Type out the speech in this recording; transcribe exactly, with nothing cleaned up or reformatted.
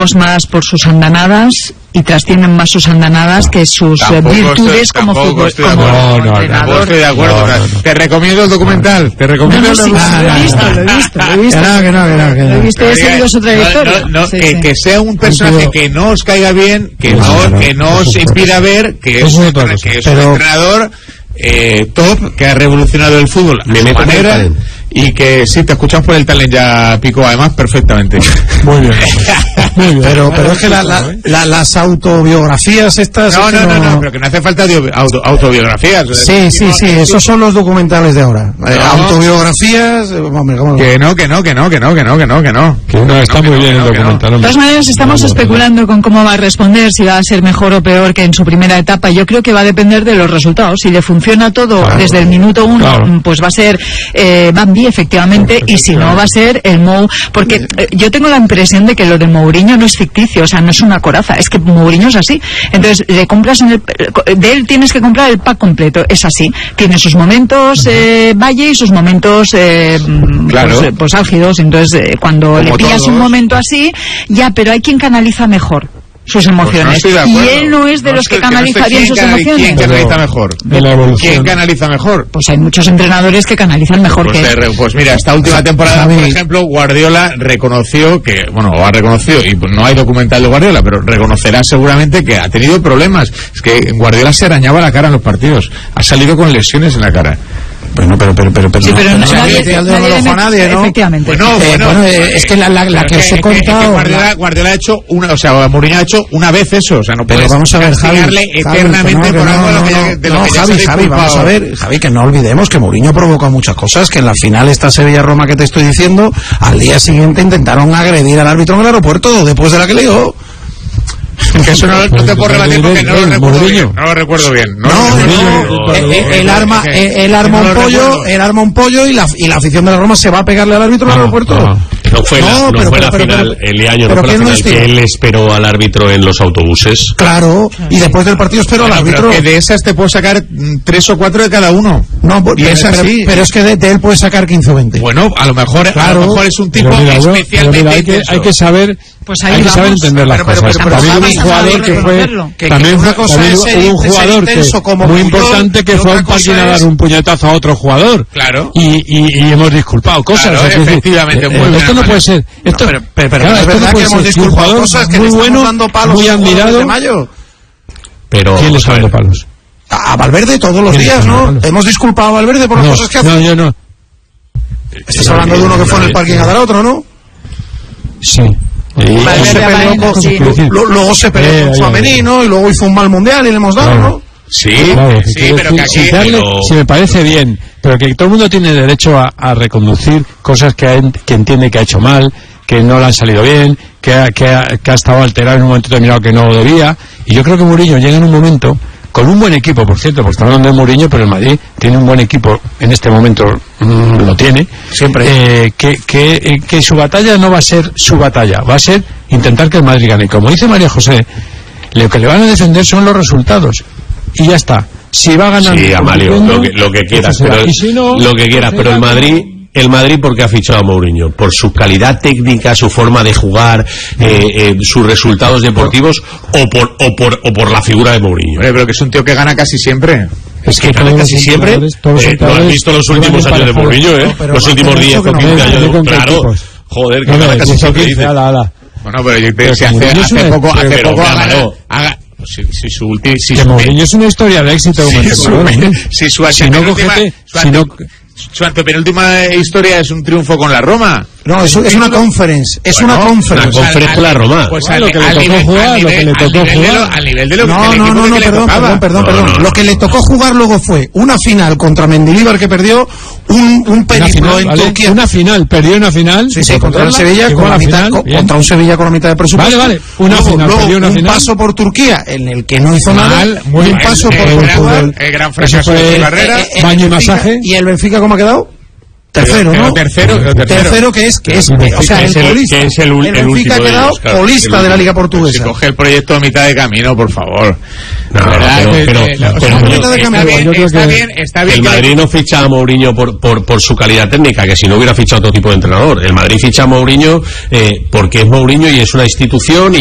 más por sus andanadas y trascienden más sus andanadas que sus tampoco virtudes estoy, como fútbol. Como no, no, no, estoy de acuerdo. No, no, no. Te recomiendo el documental. Te recomiendo no, no, el documental. Lo he visto, lo he visto, lo he visto. Que no, que no, que no. Que no. Lo he visto, he seguido su trayectoria. No, no, sí, que, sí. que sea un personaje que no os caiga bien, que no, no, que no os impida ver que es, es, que es pero... un entrenador eh, top que ha revolucionado el fútbol a su manera. Y que sí, te escuchamos por el talent ya, Pico, además, perfectamente. Muy bien. Muy bien. Pero, pero es que la, la, la, las autobiografías estas... No, no, no, no, no, pero que no hace falta auto, autobiografías. Sí, sí, sí, esos son los documentales de ahora. No. Autobiografías... Hombre, ¿cómo? Que no, que no, que no, que no, que no, que no, que no. Que no, está muy bien el documental. De todas maneras, estamos especulando con cómo va a responder, si va a ser mejor o peor que en su primera etapa. Yo creo que va a depender de los resultados. Si le funciona todo claro, desde el minuto uno, claro. pues va a ser... Eh, van bien, efectivamente, y si no va a ser el Mou, porque eh, yo tengo la impresión de que lo de Mourinho no es ficticio, o sea, no es una coraza, es que Mourinho es así. Entonces, le compras en el, de él tienes que comprar el pack completo, es así. Tiene sus momentos eh, valle y sus momentos eh, claro. pues, pues álgidos, entonces eh, cuando Como le pillas todos. un momento así, ya, pero hay quien canaliza mejor sus emociones. Pues no y él no es de no los que canaliza bien sus canal, emociones. ¿Quién canaliza mejor? De la evolución. ¿Quién canaliza mejor? Pues hay muchos entrenadores que canalizan mejor pues, que él. Pues mira, esta última temporada, por ejemplo, Guardiola reconoció que, bueno, o ha reconocido, y no hay documental de Guardiola, pero reconocerá seguramente que ha tenido problemas. Es que Guardiola se arañaba la cara en los partidos. Ha salido con lesiones en la cara. Bueno, pero, pero, pero, pero, sí, pero no, no, nadie, nadie, nadie, nadie, nadie, nadie, ¿no? Efectivamente. Bueno, eh, bueno, bueno eh, es que la, la, la que os he contado. Guardiola, Guardiola ha hecho una, o sea, Mourinho ha hecho una vez eso, o sea, no puedes vamos a ver, Javi, eternamente Javi, por no, algo no, de lo que no, ya, de no, lo que ya Javi, se Javi, vamos a ver, Javi, que no olvidemos que Mourinho ha provocado muchas cosas, que en la final esta Sevilla-Roma que te estoy diciendo, al día siguiente intentaron agredir al árbitro en el aeropuerto, después de la que le dio. Que eso no, no te puedo rebatir porque no lo recuerdo bien. No lo recuerdo bien. No, no, no, el arma, el arma un pollo, el arma un pollo y la y la afición de la Roma se va a pegarle al árbitro en el aeropuerto. No fue la, no, no pero, fue pero, la pero, final, el año no fue la final que él esperó al árbitro en los autobuses. Claro, y después del partido esperó al árbitro. Pero que de esas te puedo sacar tres o cuatro de cada uno. No, y pero, es así. Pero, pero es que de, de él puedes sacar quince o veinte. Bueno, a lo mejor, claro, a lo mejor es un tipo mira, especialmente mira, hay, que, hay que saber, pues ahí hay que vamos. saber entender las pero, cosas. Pero, pero, también pero, un jugador que fue, que, también una cosa también es ser, hubo un jugador que como muy jugador, importante que fue a un parking a dar un puñetazo a otro jugador. Claro. Y, y, y hemos disculpado cosas. Claro, es decir, efectivamente, eh, muy bien, esto no puede ser. Esto, no, pero, pero, pero, claro, es esto verdad no puede que hemos ser. Un jugador cosas que muy le bueno, dando palos muy admirado. De mayo. Pero ¿quién le está dando palos? A Valverde todos los días, ¿no? Hemos disculpado a Valverde por las no, cosas que hace. No, yo no. Estás hablando de uno que fue en el parking a dar a otro, ¿no? Sí. Y luego se peleó con, sí. lo, luego se peleó eh, con Tchouaméni, ¿no? Y luego hizo un mal mundial y le hemos dado, ¿no? Sí, claro, sí, pero que aquí... Si, darle, pero... si me parece bien, pero que todo el mundo tiene derecho a, a reconducir cosas que, ha, que entiende que ha hecho mal, que no le han salido bien, que ha, que, ha, que ha estado alterado en un momento determinado que no debía. Y yo creo que Mourinho llega en un momento, con un buen equipo, por cierto, porque estamos hablando de Mourinho, pero el Madrid tiene un buen equipo, en este momento mmm, lo tiene, siempre eh, que, que, eh, que su batalla no va a ser su batalla, va a ser intentar que el Madrid gane. Como dice María José, lo que le van a defender son los resultados. Y ya está. Si va ganando... Sí, Amalio, lo que, lo que quieras, pero, si no, lo que quieras, pero el Madrid... El Madrid, ¿por qué ha fichado a Mourinho? ¿Por su calidad técnica, su forma de jugar, eh, eh, sus resultados deportivos, o por, o por, o por la figura de Mourinho? Hombre, pero que es un tío que gana casi siempre. Es que gana casi siempre. Eh, ¿No has visto los últimos años de Mourinho, eh? No, los últimos diez o quince años. Claro. Joder, que gana casi siempre. Bueno, pero yo creo que hace, hace poco, hace poco haga... Si, si su ulti, si que su Mourinho es una historia de éxito como si, el su, si su si no cogete, si no su antepenúltima historia es un triunfo con la Roma. No, es, es una conference, es bueno, una conference. Una conference con la Roma. Pues al, lo que le tocó nivel, jugar, lo que le tocó jugar. Al nivel de lo no, que no, no, no, que perdón, le perdón, perdón, no, perdón. No, no, lo que le tocó jugar luego fue una final contra Mendilibar que perdió, un, un periplo en vale, Turquía. Una final, perdió una final. Sí, sí, contra el Sevilla, con la mitad, con, contra un Sevilla con la mitad de presupuesto. Vale, vale, una luego, final, luego, perdió una un final. paso por Turquía, en el que no hizo mal, nada, muy un mal, paso el, por el Portugal. El gran fracaso de su carrera. Baño y masaje. ¿Y el Benfica cómo ha quedado? Tercero, pero, ¿no? Pero tercero, pero tercero. Tercero que es, que es, que, o sea, que el, es el, colista. Que es el, el, el Benfica ha quedado ellos, claro, colista de la Liga Portuguesa. Si coge el proyecto a mitad de camino, por favor. No, ¿verdad? pero, pero, eh, pero, o sea, pero, está, pero bien, yo creo está, que bien, está bien, el que Madrid no ficha a Mourinho por, por, por su calidad técnica, que si no hubiera fichado otro tipo de entrenador. El Madrid ficha a Mourinho eh, porque es Mourinho y es una institución y